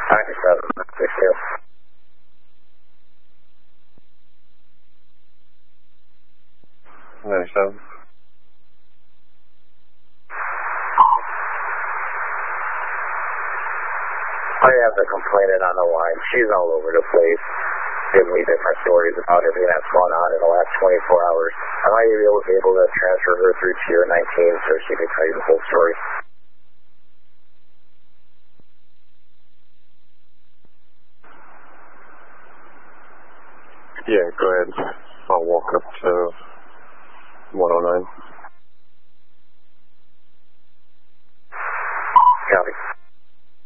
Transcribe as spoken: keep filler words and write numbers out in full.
ninety-seven, six two. ninety-seven. I have the complainant on the line. She's all over the place, giving me different stories about everything that's gone on in the last twenty-four hours. Am I able, able to transfer her through Tier nineteen so she can tell you the whole story? Yeah, go ahead. I'll walk up to one oh nine.